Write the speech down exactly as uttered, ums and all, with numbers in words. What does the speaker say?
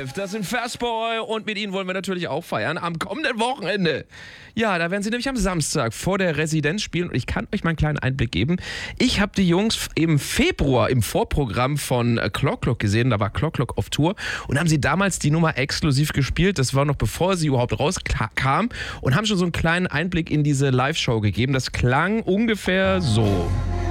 Live. Das sind Fastboy und mit ihnen wollen wir natürlich auch feiern am kommenden Wochenende. Ja, da werden sie nämlich am Samstag vor der Residenz spielen und ich kann euch mal einen kleinen Einblick geben. Ich habe die Jungs im Februar im Vorprogramm von Clock Clock gesehen, da war Clock Clock auf Tour und haben sie damals die Nummer exklusiv gespielt. Das war noch bevor sie überhaupt rauskam und haben schon so einen kleinen Einblick in diese Live-Show gegeben. Das klang ungefähr so.